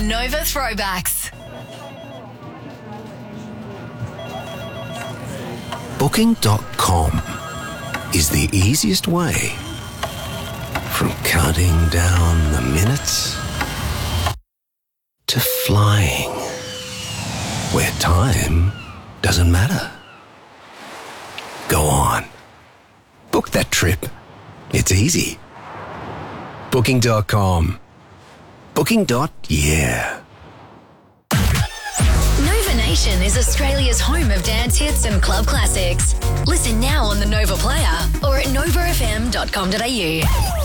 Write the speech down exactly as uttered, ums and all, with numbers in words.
Nova Throwbacks. Booking dot com is the easiest way from counting down the minutes to flying where time doesn't matter. Go on. Book that trip. It's easy. Booking dot com. Booking. Yeah. Nova Nation is Australia's home of dance hits and club classics. Listen now on the Nova Player or at nova f m dot com dot a u.